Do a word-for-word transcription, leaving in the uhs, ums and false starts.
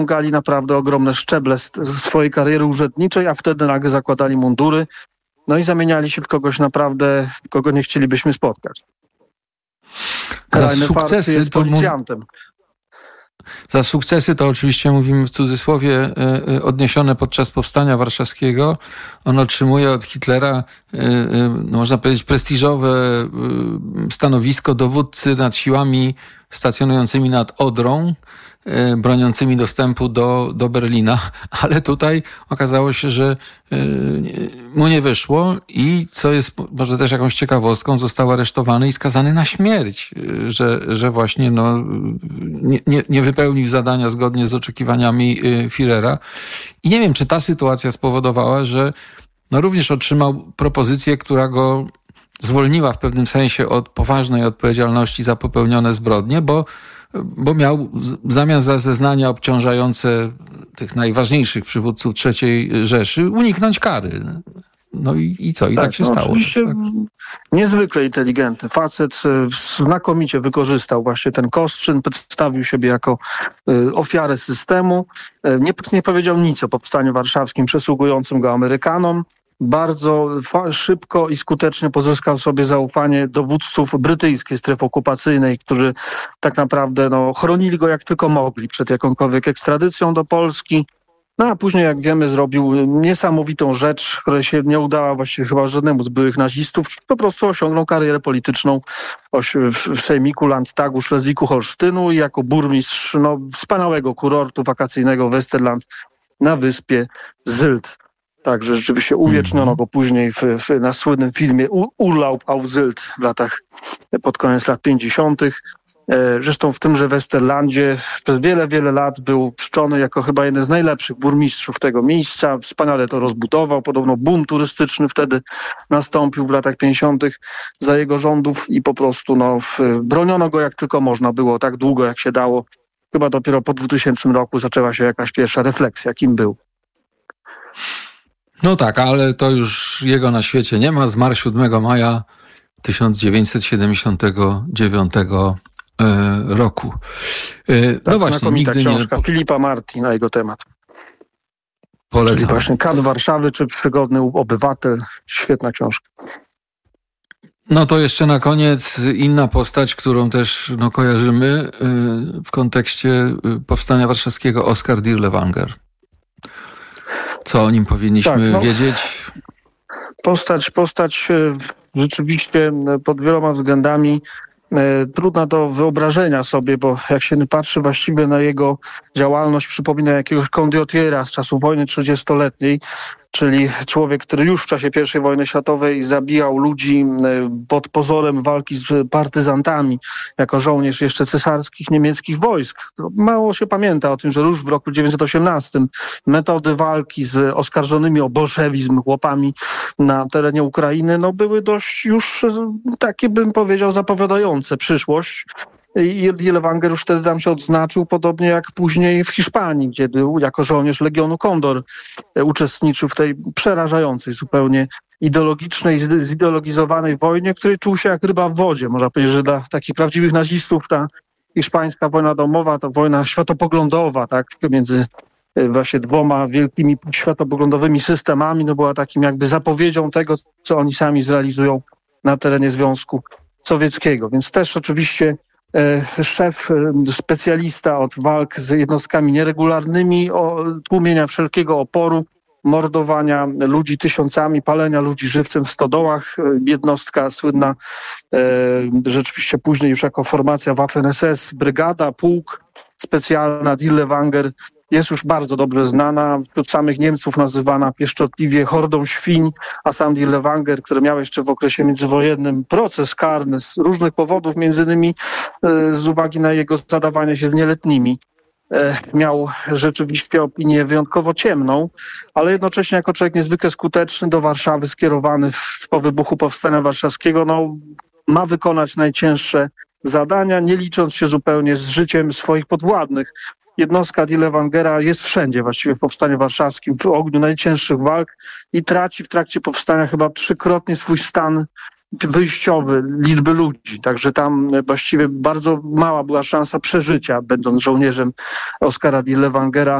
osiągali naprawdę ogromne szczeble swojej kariery urzędniczej, a wtedy nagle zakładali mundury, no i zamieniali się w kogoś naprawdę, kogo nie chcielibyśmy spotkać. Za sukcesy jest policjantem. Mów... Za sukcesy to oczywiście mówimy w cudzysłowie y, odniesione podczas Powstania Warszawskiego. On otrzymuje od Hitlera, y, y, no można powiedzieć, prestiżowe y, stanowisko dowódcy nad siłami stacjonującymi nad Odrą, y, broniącymi dostępu do, do Berlina, ale tutaj okazało się, że y, mu nie wyszło i co jest może też jakąś ciekawostką, został aresztowany i skazany na śmierć, y, że, że właśnie no, nie, nie, nie wypełnił zadania zgodnie z oczekiwaniami y, Führera. I nie wiem, czy ta sytuacja spowodowała, że no, również otrzymał propozycję, która go zwolniła w pewnym sensie od poważnej odpowiedzialności za popełnione zbrodnie, bo, bo miał zamiast za zeznania obciążające tych najważniejszych przywódców trzeciej Rzeszy uniknąć kary. No i, i co? I tak, tak się no stało. Oczywiście tak. Niezwykle inteligentny facet, znakomicie wykorzystał właśnie ten kostrzyn, przedstawił siebie jako y, ofiarę systemu, y, nie, nie powiedział nic o powstaniu warszawskim przysługującym go Amerykanom. Bardzo fa- szybko i skutecznie pozyskał sobie zaufanie dowódców brytyjskiej strefy okupacyjnej, którzy tak naprawdę no, chronili go jak tylko mogli przed jakąkolwiek ekstradycją do Polski. No a później, jak wiemy, zrobił niesamowitą rzecz, która się nie udała właściwie chyba żadnemu z byłych nazistów. Po prostu osiągnął karierę polityczną w sejmiku Landtagu Szlezwiku-Holsztynu i jako burmistrz no, wspaniałego kurortu wakacyjnego Westerland na wyspie Sylt. Także rzeczywiście uwieczniono go później w, w, na słynnym filmie Urlaub auf Sylt w latach, pod koniec lat pięćdziesiątych. Zresztą w tymże Westerlandzie przez wiele, wiele lat był czczony jako chyba jeden z najlepszych burmistrzów tego miejsca. Wspaniale to rozbudował. Podobno boom turystyczny wtedy nastąpił w latach pięćdziesiątych za jego rządów i po prostu no, w, broniono go jak tylko można było, tak długo jak się dało. Chyba dopiero po dwutysięcznym roku zaczęła się jakaś pierwsza refleksja, kim był. No tak, ale to już jego na świecie nie ma. Zmarł siódmego maja tysiąc dziewięćset siedemdziesiątego dziewiątego roku. No tak, właśnie, znakomita nigdy książka nie... Filipa Marti na jego temat. Polecam. Czyli właśnie Kat Warszawy czy Przygodny obywatel. Świetna książka. No to jeszcze na koniec inna postać, którą też no, kojarzymy w kontekście Powstania Warszawskiego, Oskar Dirlewanger. Co o nim powinniśmy tak, no, wiedzieć? Postać, postać rzeczywiście pod wieloma względami trudna do wyobrażenia sobie, bo jak się patrzy właściwie na jego działalność, przypomina jakiegoś kondottiera z czasów wojny trzydziestoletniej, czyli człowiek, który już w czasie pierwszej wojny światowej zabijał ludzi pod pozorem walki z partyzantami, jako żołnierz jeszcze cesarskich niemieckich wojsk. Mało się pamięta o tym, że już w roku dziewięćset osiemnastym metody walki z oskarżonymi o bolszewizm chłopami na terenie Ukrainy no, były dość już takie, bym powiedział, zapowiadające przyszłość. I Dirlewanger już wtedy tam się odznaczył, podobnie jak później w Hiszpanii, gdzie był jako żołnierz Legionu Kondor uczestniczył w tej przerażającej zupełnie ideologicznej, zideologizowanej wojnie, w której czuł się jak ryba w wodzie. Można powiedzieć, że dla takich prawdziwych nazistów ta hiszpańska wojna domowa to wojna światopoglądowa, tak, między właśnie dwoma wielkimi światopoglądowymi systemami, no była takim jakby zapowiedzią tego, co oni sami zrealizują na terenie Związku Sowieckiego. Więc też oczywiście szef, specjalista od walk z jednostkami nieregularnymi, o tłumienia wszelkiego oporu, mordowania ludzi tysiącami, palenia ludzi żywcem w stodołach. Jednostka słynna, e, rzeczywiście później już jako formacja Waffen S S, brygada, pułk specjalna Dirlewanger jest już bardzo dobrze znana, wśród samych Niemców nazywana pieszczotliwie hordą świń, a sam Dirlewanger, który miał jeszcze w okresie międzywojennym proces karny z różnych powodów, między innymi e, z uwagi na jego zadawanie się z nieletnimi, e, miał rzeczywiście opinię wyjątkowo ciemną, ale jednocześnie jako człowiek niezwykle skuteczny, do Warszawy skierowany w, po wybuchu Powstania Warszawskiego, no, ma wykonać najcięższe zadania, nie licząc się zupełnie z życiem swoich podwładnych. Jednostka Dirlewangera jest wszędzie właściwie w Powstaniu Warszawskim, w ogniu najcięższych walk i traci w trakcie powstania chyba trzykrotnie swój stan wyjściowy liczby ludzi, także tam właściwie bardzo mała była szansa przeżycia, będąc żołnierzem Oskara Dirlewangera.